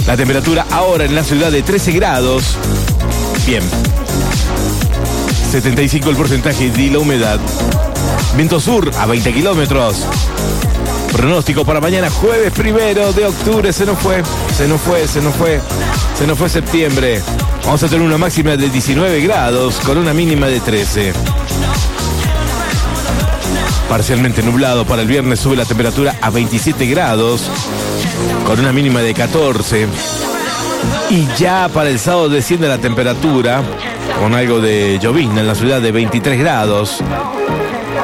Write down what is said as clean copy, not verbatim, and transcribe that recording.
La temperatura ahora en la ciudad de 13 grados. Bien. 75 el porcentaje de la humedad. Viento sur a 20 kilómetros. Pronóstico para mañana, jueves 1 de octubre. Se nos fue septiembre. Vamos a tener una máxima de 19 grados con una mínima de 13. Parcialmente nublado para el viernes, sube la temperatura a 27 grados con una mínima de 14. Y ya para el sábado desciende la temperatura con algo de llovizna en la ciudad de 23 grados.